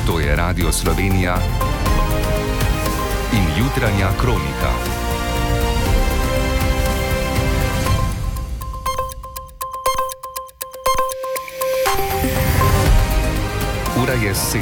To je Radio Slovenija in jutranja kronika. Ura je 7.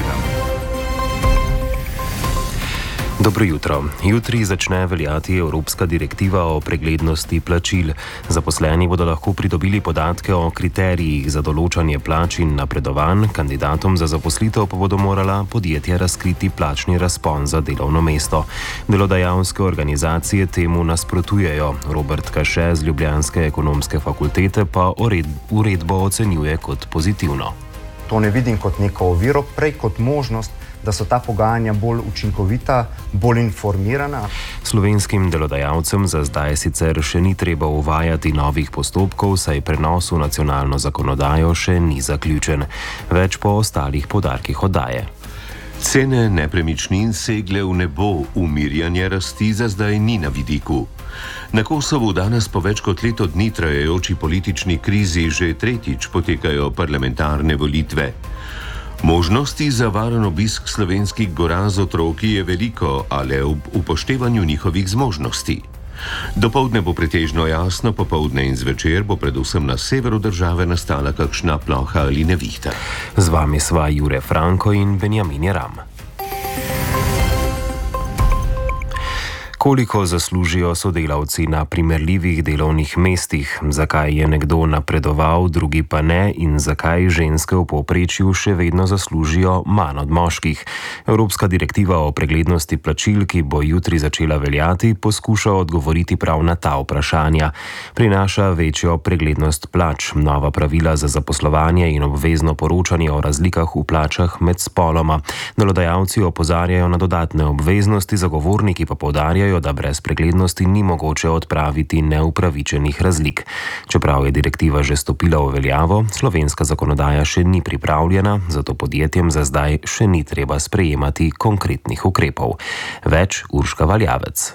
Dobro jutro. Jutri začne veljati Evropska direktiva o preglednosti plačil. Zaposleni bodo lahko pridobili podatke o kriterijih za določanje plač in napredovanj, kandidatom za zaposlitev pa bodo morala podjetja razkriti plačni razpon za delovno mesto. Delodajalske organizacije temu nasprotujejo. Robert Kaše z ljubljanske ekonomske fakultete pa uredbo ocenjuje kot pozitivno. To ne vidim kot neko oviro, prej kot možnost, da so ta pogajanja bolj učinkovita, bolj informirana. Slovenskim delodajalcem za zdaj sicer še ni treba uvajati novih postopkov, saj prenos v nacionalno zakonodajo še ni zaključen. Več po ostalih poudarkih oddaje. Cene nepremičnin segle v nebo, umirjanje rasti za zdaj ni na vidiku. Na Kosovu danes po več kot leto dni trajajoči politični krizi že tretjič potekajo parlamentarne volitve. Možnosti za varen obisk slovenskih gora z otroki je veliko, ale ob upoštevanju njihovih zmožnosti. Dopoldne bo pretežno jasno, popoldne in zvečer bo predvsem na severu države nastala kakšna ploha ali nevihta. Z vami sva Jure Franko in Benjamin Jeram. Koliko zaslužijo sodelavci na primerljivih delovnih mestih, zakaj je nekdo napredoval, drugi pa ne in zakaj ženske v povprečju še vedno zaslužijo manj od moških. Evropska direktiva o preglednosti plačil, ki bo jutri začela veljati, poskuša odgovoriti prav na ta vprašanja. Prinaša večjo preglednost plač, nova pravila za zaposlovanje in obvezno poročanje o razlikah v plačah med spoloma. Delodajalci opozarjajo na dodatne obveznosti, zagovorniki pa poudarjajo, da brez preglednosti ni mogoče odpraviti neupravičenih razlik. Čeprav je direktiva že stopila v veljavo, slovenska zakonodaja še ni pripravljena, zato podjetjem za zdaj še ni treba sprejemati konkretnih ukrepov. Več Urška Valjavec.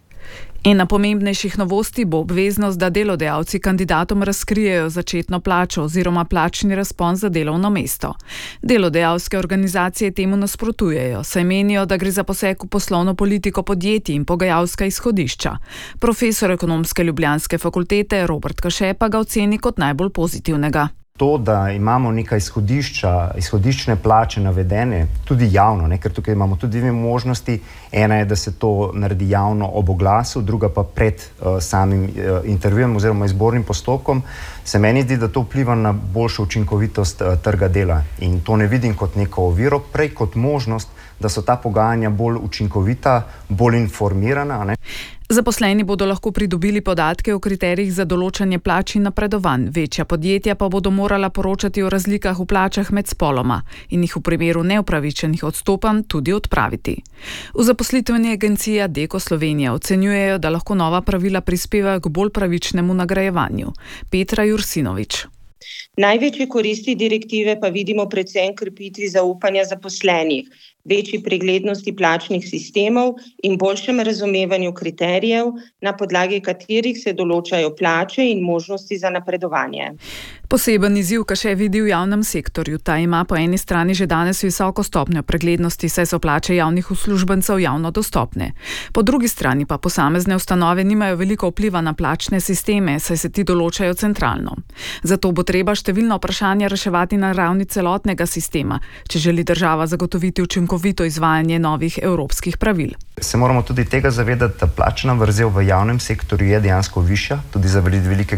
Ena pomembnejših novosti bo obveznost, da delodajalci kandidatom razkrijejo začetno plačo oziroma plačni razpon za delovno mesto. Delodajalske organizacije temu nasprotujejo, saj menijo, da gre za poseg v poslovno politiko podjetij in pogajalska izhodišča. Profesor ekonomske ljubljanske fakultete Robert Kaše pa ga oceni kot najbolj pozitivnega. To, da imamo neka izhodiščne plače navedene, tudi javno, ker tukaj imamo tudi dve možnosti. Ena je, da se to naredi javno ob oglasu, druga pa pred samim intervjujem oziroma izbornim postopkom. Se meni zdi, da to vpliva na boljšo učinkovitost trga dela. In to ne vidim kot neko oviro, prej kot možnost, da so ta pogajanja bolj učinkovita, bolj informirana. Zaposleni bodo lahko pridobili podatke o kriterijih za določanje plač in napredovanj. Večja podjetja pa bodo morala poročati o razlikah v plačah med spoloma in jih v primeru neupravičenih odstopanj tudi odpraviti. V zaposlitveni agenciji Adecco Slovenija ocenjujejo, da lahko nova pravila prispevajo k bolj pravičnemu nagrajevanju. Petra Jursinovič. Največje koristi direktive pa vidimo predvsem krepitvi zaupanja zaposlenih, večji preglednosti plačnih sistemov in boljšem razumevanju kriterijev, na podlagi katerih se določajo plače in možnosti za napredovanje. Poseben izziv Kaše vidi v javnem sektorju. Ta ima po eni strani že danes visoko stopnjo preglednosti, saj so plače javnih uslužbencev javno dostopne. Po drugi strani pa posamezne ustanove nimajo veliko vpliva na plačne sisteme, saj se ti določajo centralno. Zato bo treba številna vprašanja reševati na ravni celotnega sistema, če želi država zagotoviti učinkovito izvajanje novih evropskih pravil. Se moramo tudi tega zavedati, da plačna vrzel v javnem sektorju je dejansko višja, tudi za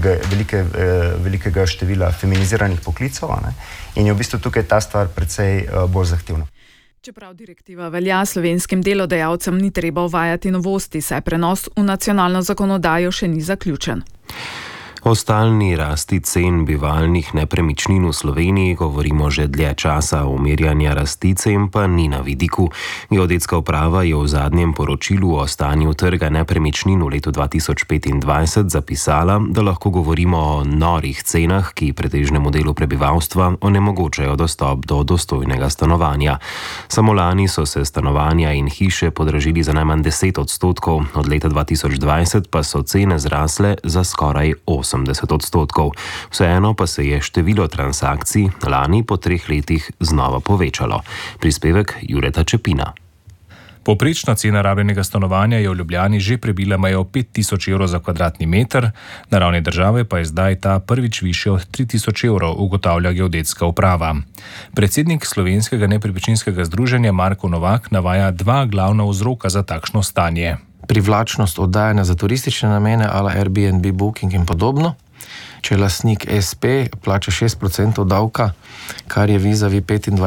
velikega števila feminiziranih poklicev, in je v bistvu tukaj ta stvar precej bolj zahtevna. Čeprav direktiva velja, slovenskim delodajalcem ni treba uvajati novosti, saj prenos v nacionalno zakonodajo še ni zaključen. O stalni rasti cen bivalnih nepremičnin v Sloveniji govorimo že dlje časa, umirjanja rasti cen pa ni na vidiku. Geodetska uprava je v zadnjem poročilu o stanju trga nepremičnin v letu 2025 zapisala, da lahko govorimo o norih cenah, ki pretežnemu delu prebivalstva onemogočajo dostop do dostojnega stanovanja. Samo lani so se stanovanja in hiše podražili za najmanj 10%, od leta 2020 pa so cene zrasle za skoraj 8%. 80%. Vseeno pa se je število transakcij lani po 3 letih znova povečalo. Prispevek Jureta Čepina. Povprečna cena rabljenega stanovanja je v Ljubljani že prebila mejo 5000 evrov za kvadratni meter, na ravni države pa je zdaj ta prvič višji od 3000 evrov, ugotavlja geodetska uprava. Predsednik Slovenskega nepremičninskega združenja Marko Novak navaja 2 glavna vzroka za takšno stanje. Privlačnost oddajanja za turistične namene, ala Airbnb, Booking in podobno. Če lastnik SP plača 6% davka, kar je vizavi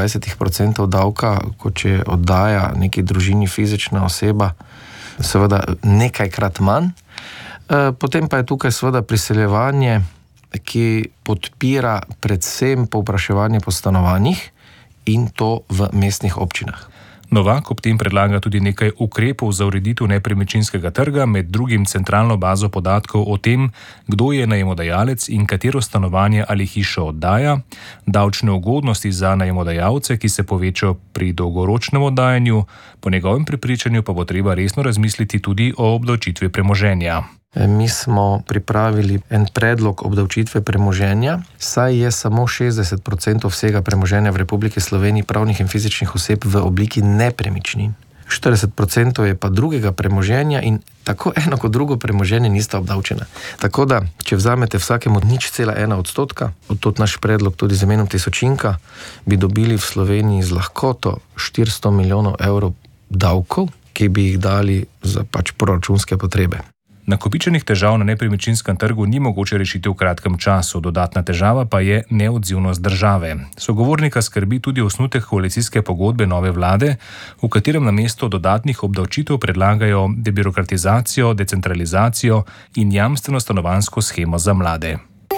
25% davka, kot če oddaja neki družini fizična oseba, seveda nekajkrat manj. Potem pa je tukaj seveda priseljevanje, ki podpira predvsem povpraševanje po stanovanjih in to v mestnih občinah. Novak ob tem predlaga tudi nekaj ukrepov za ureditev nepremičninskega trga, med drugim centralno bazo podatkov o tem, kdo je najemodajalec in katero stanovanje ali hišo oddaja, davčne ugodnosti za najemodajalce, ki se povečajo pri dolgoročnem oddajanju, po njegovem prepričanju pa bo treba resno razmisliti tudi o obdavčitvi premoženja. Mi smo pripravili en predlog obdavčitve premoženja, saj je samo 60% vsega premoženja v Republiki Sloveniji pravnih in fizičnih oseb v obliki nepremičnin. 40% je pa drugega premoženja in tako eno kot drugo premoženje nista obdavčena. Tako da, če vzamete vsakemu 0,1%, odtot naš predlog tudi z imenom tisočinka, bi dobili v Sloveniji z lahkoto 400 milijonov evrov davkov, ki bi jih dali za proračunske potrebe. Nakopičenih težav na nepremičninskem trgu ni mogoče rešiti v kratkem času, dodatna težava pa je neodzivnost države. Sogovornika skrbi tudi osnutek koalicijske pogodbe nove vlade, v katerem namesto dodatnih obdavčitev predlagajo debirokratizacijo, decentralizacijo in jamstveno stanovanjsko shemo za mlade.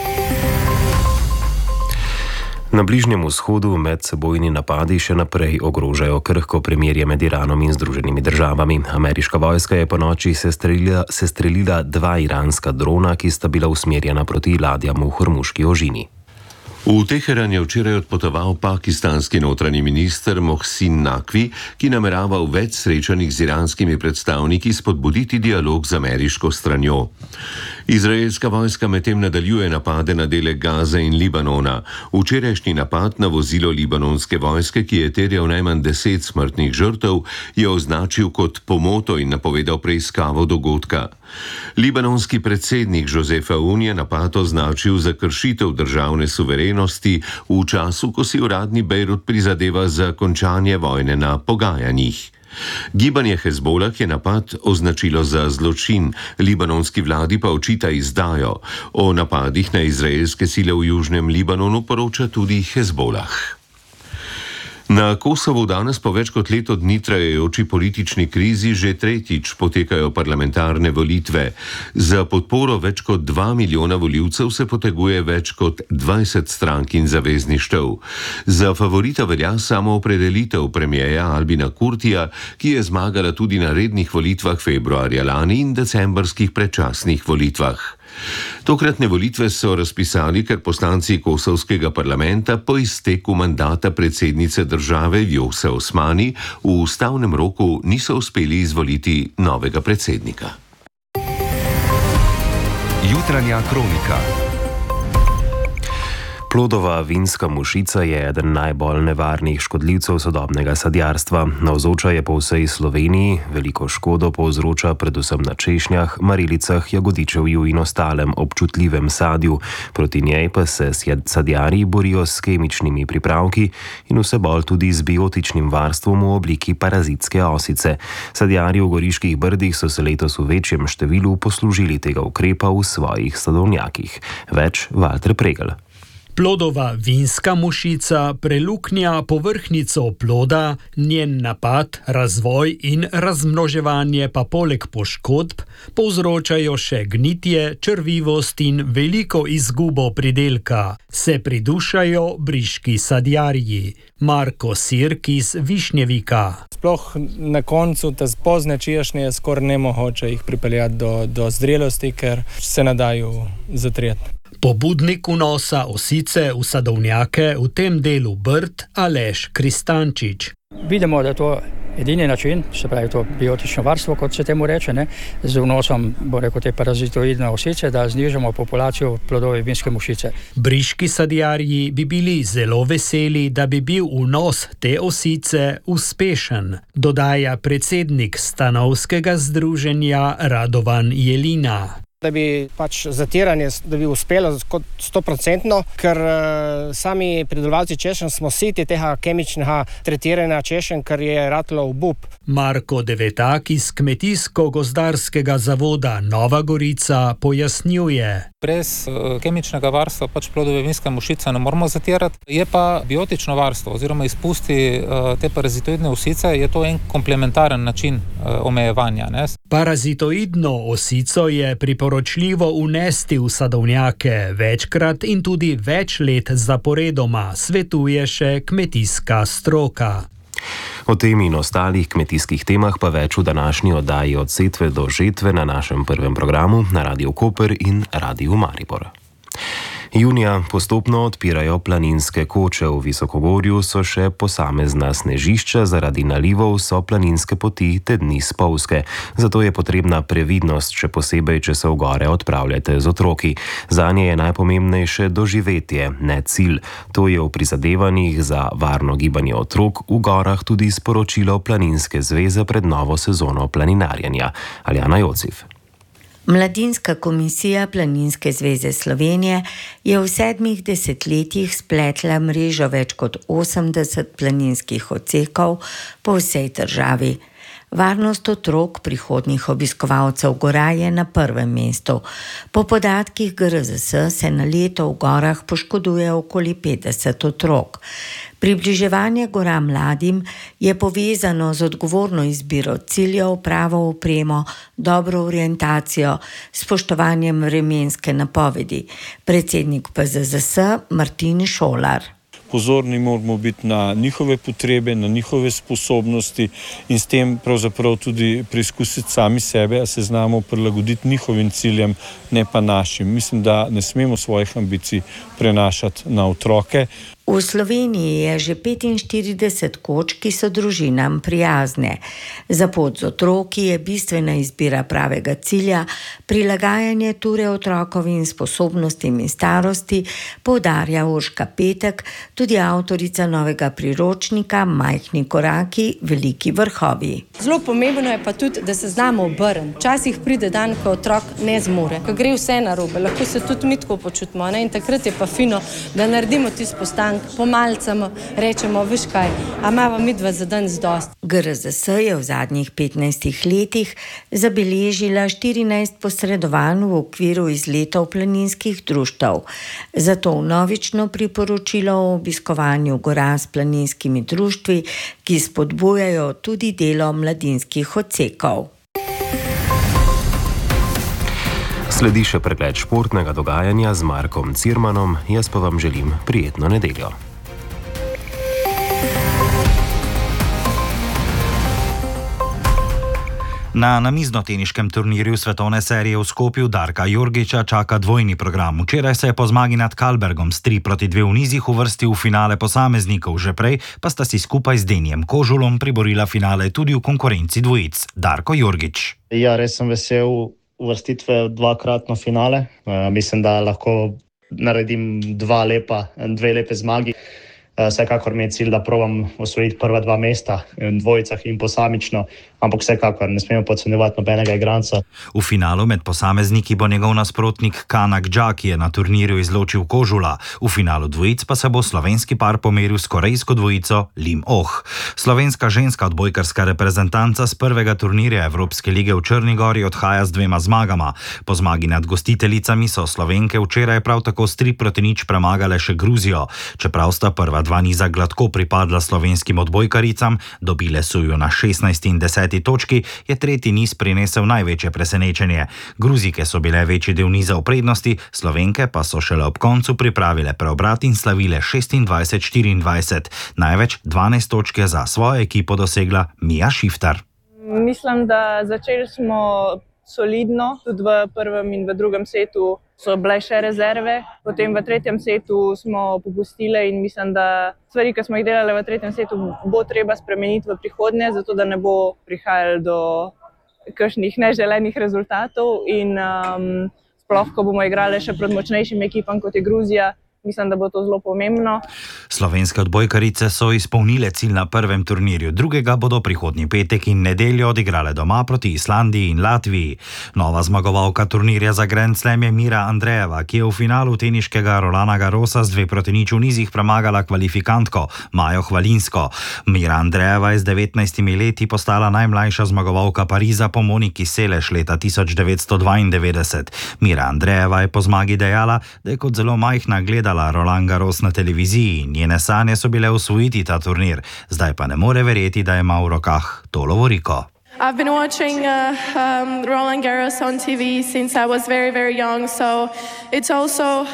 Na Bližnjem vzhodu medsebojni napadi še naprej ogrožajo krhko premirje med Iranom in Združenimi državami. Ameriška vojska je ponoči sestrelila 2 iranska drona, ki sta bila usmerjena proti ladjam v Hormuški ožini. V Teheran je včeraj odpotoval pakistanski notranji minister Mohsin Naqvi, ki namerava v več srečanjih z iranskimi predstavniki spodbuditi dialog z ameriško stranjo. Izraelska vojska medtem nadaljuje napade na dele Gaze in Libanona. Včerajšnji napad na vozilo libanonske vojske, ki je terjal najmanj 10 smrtnih žrtev, je označil kot pomoto in napovedal preiskavo dogodka. Libanonski predsednik Joseph Aoun je napad označil za kršitev državne suverenosti v času, ko si uradni Bejrut prizadeva za končanje vojne na pogajanjih. Gibanje Hezbolah je napad označilo za zločin, libanonski vladi pa očita izdajo. O napadih na izraelske sile v južnem Libanonu poroča tudi Hezbolah. Na Kosovu danes po več kot leto dni trajajoči politični krizi že tretjič potekajo parlamentarne volitve. Za podporo več kot 2 milijona volivcev se poteguje več kot 20 strank in zavezništev. Za favorita velja samoopredelitev premierja Albina Kurtija, ki je zmagala tudi na rednih volitvah februarja lani in decembrskih predčasnih volitvah. Tokratne volitve so razpisali, ker poslanci kosovskega parlamenta po izteku mandata predsednice države Vjose Osmani v ustavnem roku niso uspeli izvoliti novega predsednika. Jutranja kronika. Plodova vinska mušica je eden najbolj nevarnih škodljivcev sodobnega sadjarstva. Navzoča je po vsej Sloveniji, veliko škodo povzroča predvsem na češnjah, marilicah, jagodičevju in ostalem občutljivem sadju. Proti njej pa se sadjarji borijo s kemičnimi pripravki in vse bolj tudi z biotičnim varstvom v obliki parazitske osice. Sadjarji v Goriških brdih so se letos v večjem številu poslužili tega ukrepa v svojih sadovnjakih. Več Valter Pregel. Plodova vinska mušica preluknja povrhnjico ploda, njen napad, razvoj in razmnoževanje pa poleg poškodb povzročajo še gnitje, črvivost in veliko izgubo pridelka. Se pridušajo briški sadjarji. Marko Sirk iz Višnjevika. Sploh na koncu te pozne češnje je skoraj nemogoče jih pripeljati do zrelosti, ker se ne dajo zatreti. Pobudnik vnosa osice v sadovnjake v tem delu Brd Aleš Kristančič. Vidimo, da to Edini način, se pravi to biotično varstvo, kot se temu reče, ne, z vnosom, te parazitoidne osice, da znižamo populacijo plodove vinske mušice. Briški sadjarji bi bili zelo veseli, da bi bil vnos te osice uspešen, dodaja predsednik stanovskega združenja Radovan Jelina. Da bi zatiranje uspelo 100%, ker sami pridelovalci češenj smo siti tega kemičnega tretiranja češenj, ker je ratlo obup. Marko Devetak iz Kmetijsko-gozdarskega zavoda Nova Gorica pojasnjuje. Brez kemičnega varstva plodove vinske mušice ne moramo zatirati. Je pa biotično varstvo oziroma izpusti te parazitoidne osice, je to en komplementaren način omejevanja. Ne? Parazitoidno osico je priporočljivo unesti v sadovnjake večkrat in tudi več let zaporedoma, svetuje še kmetijska stroka. O tem in ostalih kmetijskih temah pa več v današnji oddaji Od setve do žetve na našem prvem programu na Radiu Koper in Radiu Maribor. Junija postopno odpirajo planinske koče. V Visokogorju so še posamezna snežišča, zaradi nalivov so planinske poti te dni spolzke. Zato je potrebna previdnost, še posebej, če se v gore odpravljate z otroki. Zanje je najpomembnejše doživetje, ne cilj. To je v prizadevanjih za varno gibanje otrok v gorah tudi sporočilo Planinske zveze pred novo sezono planinarjenja. Aljana Jociv. Mladinska komisija Planinske zveze Slovenije je v 7 desetletjih spletla mrežo več kot 80 planinskih odsekov po vsej državi. Varnost otrok, prihodnjih obiskovalcev gora, je na prvem mestu. Po podatkih GRZS se na leto v gorah poškoduje okoli 50 otrok. Približevanje gora mladim je povezano z odgovorno izbiro ciljev, pravo opremo, dobro orientacijo, spoštovanjem vremenske napovedi. Predsednik PZZS Martin Šolar. Pozorni moramo biti na njihove potrebe, na njihove sposobnosti in s tem pravzaprav tudi preizkusiti sami sebe, a se znamo prilagoditi njihovim ciljem, ne pa našim. Mislim, da ne smemo svojih ambicij prenašati na otroke. V Sloveniji je že 45 koč, ki so družinam prijazne. Za pot z otroki je bistvena izbira pravega cilja, prilagajanje ture otrokovim sposobnostim in starosti, poudarja Urška Petek, tudi avtorica novega priročnika Majhni koraki, veliki vrhovi. Zelo pomembno je pa tudi, da se znamo obrniti. Včasih pride dan, ko otrok ne zmore, ko gre vse narobe, lahko se tudi mi tako počutimo, ne? In takrat je pa fino, da naredimo tisti postank, pomalcamo, rečemo, veš kaj, a imamo midva za dan zdost. GRZS je v zadnjih 15 letih zabeležila 14 posredovanj v okviru izletov planinskih društev. Zato vnovično priporočilo o obiskovanju gora s planinskimi društvi, ki spodbujajo tudi delo mladinskih odsekov. Sledi še pregled športnega dogajanja z Markom Cirmanom, jaz pa vam želim prijetno nedeljo. Na namiznoteniškem turnirju svetovne serije v Skopju Darka Jorgića čaka dvojni program. Včeraj se je po zmagi nad Kalbergom s 3-2 v nizih uvrstil v finale posameznikov, že prej pa sta si skupaj z Denijem Kožulom priborila finale tudi v konkurenci dvojic. Darko Jorgić. Ja, res sem vesel uvrstitve v dvakratno finale. Mislim, da lahko naredim dve lepe zmagi. Vsekakor mi je cilj, da probam osvojiti prva 2 mesta v dvojicah in posamično, ampak vsekakor ne smemo podcenjevati nobenega igranca. V finalu med posamezniki bo njegov nasprotnik Kanak Dža, ki je na turnirju izločil Kožula. V finalu dvojic pa se bo slovenski par pomeril s korejsko dvojico Lim Oh. Slovenska ženska odbojkarska reprezentanca z prvega turnirja Evropske lige v Črni Gori odhaja z 2 zmagama. Po zmagi nad gostiteljicami so Slovenke včeraj prav tako s 3-0 premagale še Gruzijo. Čeprav sta prva 2 niza gladko pripadla slovenskim odbojkaricam, dobile so jo na 16. in 10. točki, je tretji niz prinesel največje presenečenje. Gruzike so bile večji del niza v prednosti, Slovenke pa so šele ob koncu pripravile preobrat in slavile 26-24. Največ 12 točk je za svojo ekipo dosegla Mija Šiftar. Mislim, da začeli smo solidno, tudi v prvem in v drugem setu so bile še rezerve. Potem v tretjem setu smo popustile in mislim, da stvari, ki smo jih delali v tretjem setu, bo treba spremeniti v prihodnje, zato da ne bo prihajalo do kakšnih neželenih rezultatov in sploh, ko bomo igrali še proti močnejšim ekipam, kot je Gruzija, mislim, da bo to zelo pomembno. Slovenske odbojkarice so izpolnile cilj na prvem turnirju, drugega bodo prihodnji petek in nedeljo odigrale doma proti Islandiji in Latviji. Nova zmagovalka turnirja za Grand Slam je Mira Andrejeva, ki je v finalu teniškega Rolana Garrosa z 2-0 v nizih premagala kvalifikantko Majo Hvalinsko. Mira Andrejeva je z 19 leti postala najmlajša zmagovalka Pariza po Moniki Seles leta 1992. Mira Andrejeva je po zmagi dejala, da je kot zelo majhna gledala Roland Garros na televiziji in njene sanje so bile osvojiti ta turnir. Zdaj pa ne more verjeti, da ima v rokah to lovoriko. I've been watching Roland Garros on TV since I was very, very young, so it's also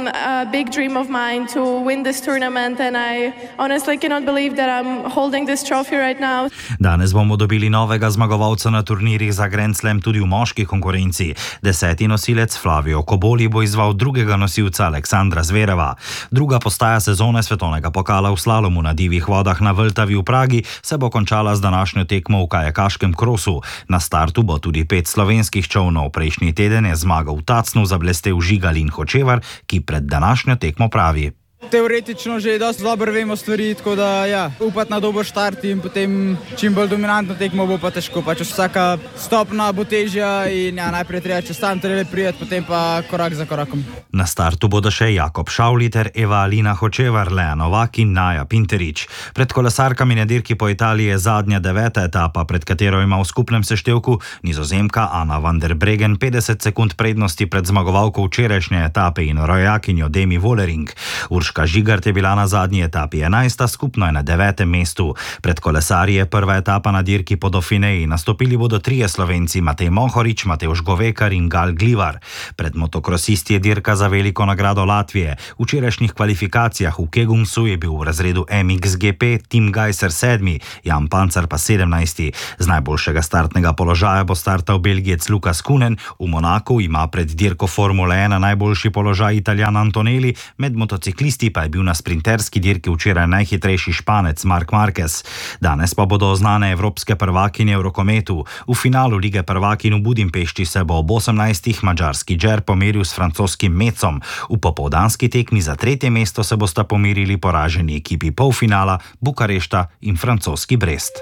a big dream of mine to win this tournament, and I honestly cannot believe that I'm holding this trophy right now. Danes bomo dobili novega zmagovalca na turnirjih za Grand Slam tudi v moški konkurenci. 10. nosilec Flavio Koboli bo izval drugega nosilca Aleksandra Zvereva. Druga postaja sezone svetovnega pokala v slalomu na divjih vodah na Vltavi v Pragi se bo končala z današnjo tekmo v kajakaškem krosu. Na startu bo tudi 5 slovenskih čolnov. Prejšnji teden je zmagal v Tacnu zablestel Žigalin Hočevar, ki pred današnjo tekmo pravi: Teoretično že dosti dobro vemo stvari, tako da upati na dober štart in potem čim bolj dominantno tekmo bo pa težko. Pač vsaka stopna bo težja in najprej treba čez tam prijeti, potem pa korak za korakom. Na startu bodo še Jakob Šavliter, Eva Alina Hočevar, Lea Novak in Naja Pinterič. Pred kolesarkami na dirki po Italiji je zadnja 9. etapa, pred katero ima v skupnem seštevku Nizozemka Ana van der Breggen 50 sekund prednosti pred zmagovalko včerajšnje etape in rojakinjo Demi Vollering. Urška Žigart je bila na zadnji etapi 11, skupno je na 9. mestu. Pred kolesarji je prva etapa na dirki po Dauphineji. Nastopili bodo 3 Slovenci, Matej Mohorič, Matevž Govekar in Gal Glivar. Pred motokrosisti je dirka za veliko nagrado Latvije. V včerajšnjih kvalifikacijah v Kegumsu je bil v razredu MXGP Tim Gajser 7, Jan Pancar pa 17. Z najboljšega startnega položaja bo startal Belgijec Lukas Kunen, v Monaku ima pred dirko Formule 1 najboljši položaj Italijan Antonelli, med motociklisti pa je bil na sprinterski dirki včeraj najhitrejši Španec Marc Marquez. Danes pa bodo znane evropske prvakinje v rokometu. V finalu Lige prvakinj v Budimpešti se bo ob 18. madžarski Džer pomeril s francoskim Mecom. V popoldanski tekmi za 3. mesto se bosta pomerili poraženi ekipi polfinala Bukarešta in francoski Brest.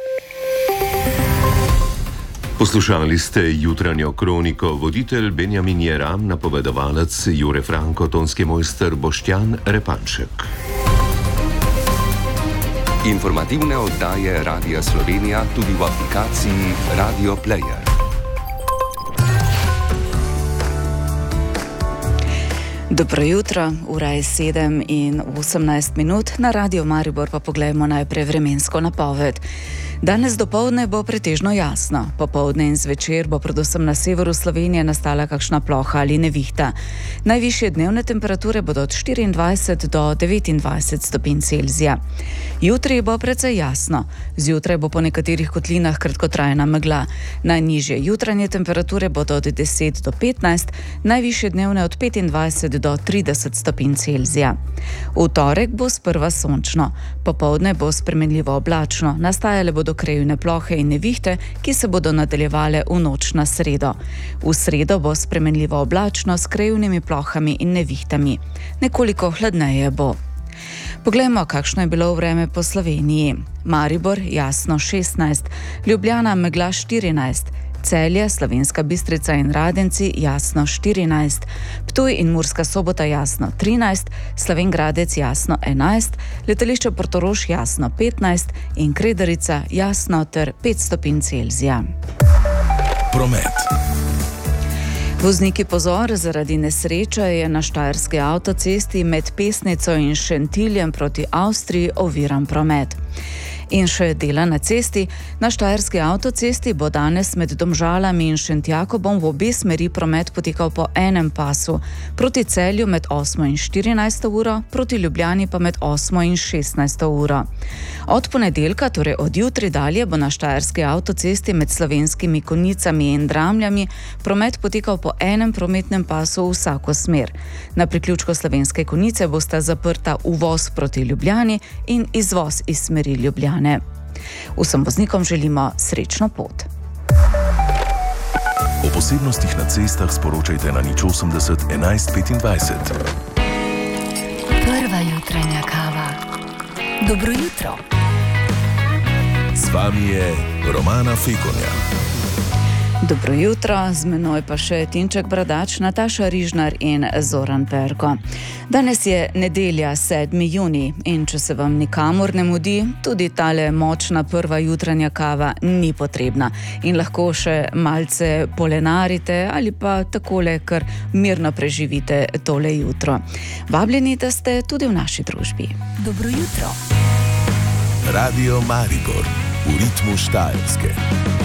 Poslušali ste jutranjo kroniko, voditelj Benjamin Jeram, napovedovalec Jure Franko, tonski mojster Boštjan Repanšek. Informativne oddaje Radia Slovenija tudi v aplikaciji Radio Player. Dobro jutro, ura je 7:18, na Radio Maribor pa poglejmo najprej vremensko napoved. Danes dopoldne bo pretežno jasno, popoldne in zvečer bo predvsem na severu Slovenije nastala kakšna ploha ali nevihta. Najvišje dnevne temperature bodo od 24 do 29 stopinj Celzija. Jutri bo precej jasno, zjutraj bo po nekaterih kotlinah kratkotrajna megla. Najnižje jutranje temperature bodo od 10 do 15, najvišje dnevne od 25 do 30 stopinj Celzija. V torek bo sprva sončno, popoldne bo spremenljivo oblačno, nastajale bodo krajevne plohe in nevihte, ki se bodo nadaljevale v noč na sredo. V sredo bo spremenljivo oblačno s krajevnimi plohami in nevihtami. Nekoliko hladneje bo. Poglejmo, kakšno je bilo vreme po Sloveniji. Maribor jasno 16, Ljubljana megla 14, Celje, Slovenska Bistrica in Radenci jasno 14, Ptuj in Murska Sobota jasno 13, Slovenj Gradec jasno 11, letališče Portorož jasno 15 in Kredarica jasno ter 5 stopinj Celzija. Promet. Vozniki pozor, zaradi nesreče je na štajerski avtocesti med Pesnico in Šentiljem proti Avstriji oviran promet. In še dela na cesti. Na Štajerski avtocesti bo danes med Domžalami in Šentjakobom v obe smeri promet potekal po enem pasu. Proti Celju med 8 in 14 uro, proti Ljubljani pa med 8 in 16 uro. Od ponedeljka, torej od jutri dalje, bo na Štajerski avtocesti med Slovenskimi Konjicami in Dramljami promet potekal po enem prometnem pasu v vsako smer. Na priključku Slovenske Konjice bosta zaprta uvoz proti Ljubljani in izvoz iz smeri Ljubljane. Vsem voznikom želimo srečno pot. O posebnostih na cestah sporočajte na 080 11 25. Prva jutranja kava. Dobro jutro. Z vami je Romana Fekonja. Dobro jutro, z menoj pa še Tinček Bradač, Nataša Rižnar in Zoran Perko. Danes je nedelja, 7. junij, in če se vam nikamor ne mudi, tudi tale močna prva jutranja kava ni potrebna in lahko še malce polenarite ali pa takole, kar mirno preživite tole jutro. Vabljeni, da ste tudi v naši družbi. Dobro jutro. Radio Maribor, v ritmu Štajerske.